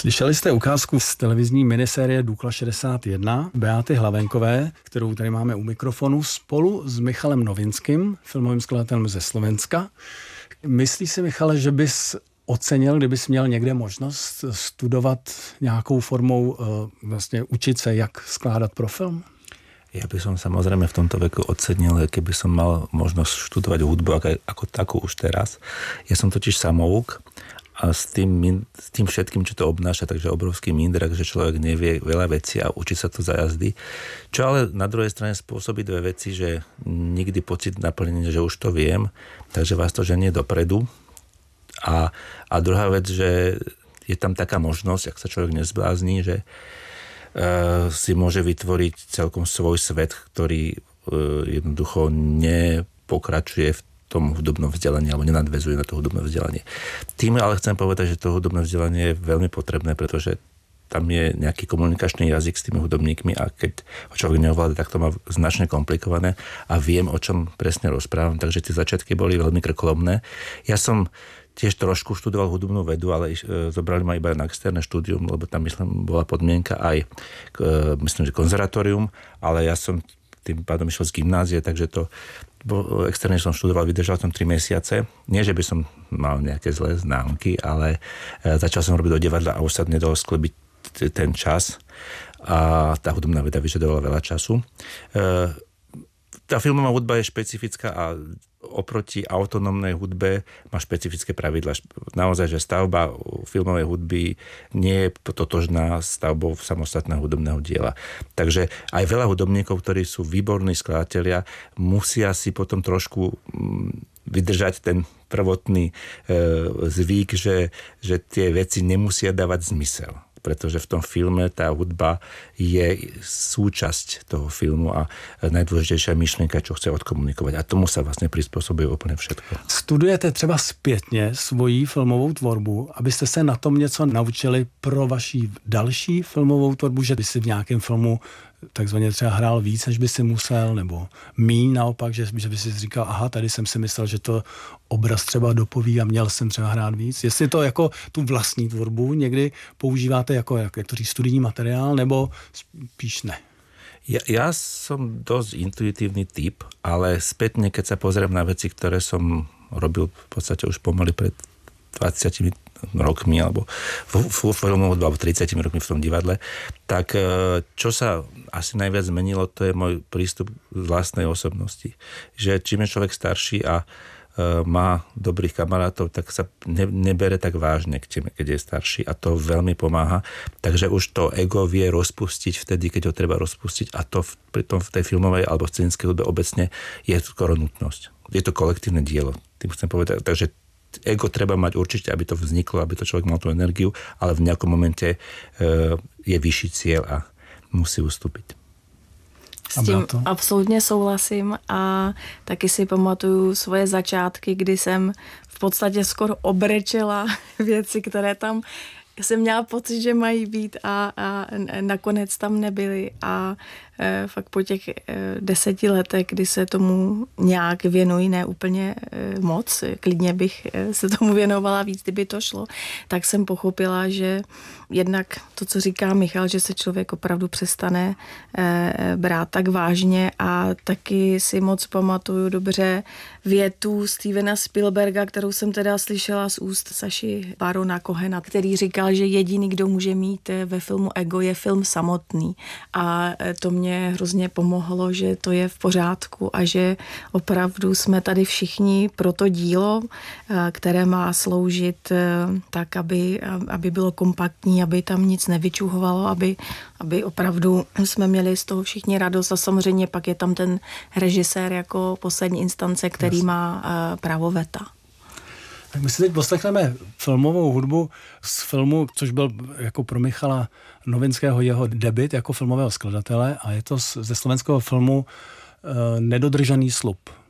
Slyšeli jste ukázku z televizní minisérie Dukla 61 Beaty Hlavenkové, kterou tady máme u mikrofonu spolu s Michalem Novinským, filmovým skladatelem ze Slovenska. Myslíš si, Michale, že bys ocenil, kdybys měl někde možnost studovat nějakou formou, vlastně učit se, jak skládat pro film? Ja by som samozrejme v tomto veku ocenil, keby som mal možnosť študovať hudbu ako takú už teraz. Ja som totiž samouk a s tým všetkým, čo to obnáša, takže obrovský mindrak, že človek nevie veľa vecí a učí sa to za jazdy. Čo ale na druhej strane spôsobí dve veci, že nikdy pocit naplnenia, že už to viem, takže vás to ženie dopredu. A druhá vec, že je tam taká možnosť, ak sa človek nezblázni, že si môže vytvoriť celkom svoj svet, ktorý jednoducho nepokračuje v tom hudobnom vzdelaní alebo nenadväzuje na to hudobné vzdelanie. Tým ale chcem povedať, že to hudobné vzdelanie je veľmi potrebné, pretože tam je nejaký komunikačný jazyk s tými hudobníkmi a keď ho človek neovláda, tak to má značne komplikované a viem, o čom presne rozprávam, takže tie začiatky boli veľmi krkolomné. Ja som tiež trošku študoval hudobnú vedu, ale zobrali ma iba na externé štúdium, lebo tam, myslím, bola podmienka aj, myslím, že konzervatórium, ale ja som tým pádom išiel z gymnázie, takže to externe som študoval, vydržal som 3 mesiace. Nie, že by som mal nejaké zlé známky, ale začal som robiť do divadla a už sa nedalo sklebiť ten čas a tá hudobná veda vyžadovala veľa času. Tá filmová hudba je špecifická a oproti autonómnej hudbe má špecifické pravidlá. Naozaj, že stavba filmovej hudby nie je totožná stavbou samostatného hudobného diela. Takže aj veľa hudobníkov, ktorí sú výborní skladatelia, musia si potom trošku vydržať ten prvotný zvyk, že tie veci nemusia dávať zmysel. Pretože v tom filme tá hudba je súčasť toho filmu a najdôležitejšia myšlienka, čo chce odkomunikovať. A tomu sa vlastne prispôsobuje úplne všetko. Studujete třeba zpětně svoji filmovou tvorbu, abyste se na tom něco naučili pro vaši další filmovou tvorbu, že by si v nějakém filmu takzvaně třeba hrál víc, než by si musel, nebo míň naopak, že by si říkal, aha, tady jsem si myslel, že to obraz třeba dopoví a měl jsem třeba hrát víc. Jestli to jako tu vlastní tvorbu někdy používáte jako, jak to říct, studijní materiál, nebo spíš ne? Ja som dosť intuitívny typ, ale spätne, keď sa pozriem na veci, ktoré som robil v podstate už pomaly pred 20 rokmi, alebo filmovú hudbu, alebo 30 rokmi v tom divadle, tak čo sa asi najviac zmenilo, to je môj prístup z vlastnej osobnosti. Že čím je človek starší a má dobrých kamarátov, tak sa nebere tak vážne, keď je starší a to veľmi pomáha. Takže už to ego vie rozpustiť vtedy, keď ho treba rozpustiť a to v tej filmovej alebo scénickej hudbe obecne je skoro nutnosť. Je to kolektívne dielo, tým chcem povedať. Takže ego treba mať určite, aby to vzniklo, aby to človek mal tú energiu, ale v nejakom momente je vyšší cieľ a musí ustúpiť. S tím absolutně souhlasím a taky si pamatuju svoje začátky, kdy jsem v podstatě skoro obrečela věci, které tam jsem měla pocit, že mají být a nakonec tam nebyly a fakt po těch 10 letech, kdy se tomu nějak věnuji, ne úplně moc, klidně bych se tomu věnovala víc, kdyby to šlo, tak jsem pochopila, že jednak to, co říká Michal, že se člověk opravdu přestane brát tak vážně a taky si moc pamatuju dobře větu Stevena Spielberga, kterou jsem teda slyšela z úst Saši Barona Cohena, který říkal, že jediný, kdo může mít ve filmu ego, je film samotný. A to mě hrozně pomohlo, že to je v pořádku a že opravdu jsme tady všichni pro to dílo, které má sloužit tak, aby bylo kompaktní, aby tam nic nevyčuhovalo, aby opravdu jsme měli z toho všichni radost a samozřejmě pak je tam ten režisér jako poslední instance, který má právo veta. Tak my si teď poslechneme filmovou hudbu z filmu, což byl jako pro Michala Novinského jeho debut jako filmového skladatele a je to ze slovenského filmu Nedodržaný slub.